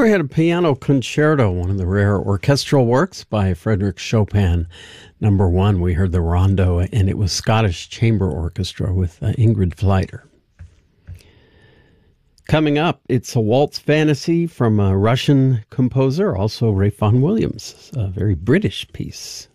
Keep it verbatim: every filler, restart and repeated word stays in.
we had a piano concerto, one of the rare orchestral works by Frédéric Chopin. Number one, we heard the rondo, and it was Scottish Chamber Orchestra with uh, Ingrid Fleiter. Coming up, it's a waltz fantasy from a Russian composer, also Ray Vaughan Williams, a very British piece.